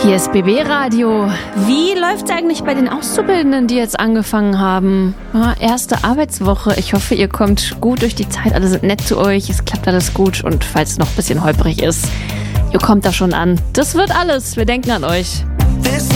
Hier ist BB Radio. Wie läuft's eigentlich bei den Auszubildenden, die jetzt angefangen haben? Ja, erste Arbeitswoche. Ich hoffe, ihr kommt gut durch die Zeit. Alle sind nett zu euch. Es klappt alles gut. Und falls es noch ein bisschen holprig ist, ihr kommt da schon an. Das wird alles. Wir denken an euch. This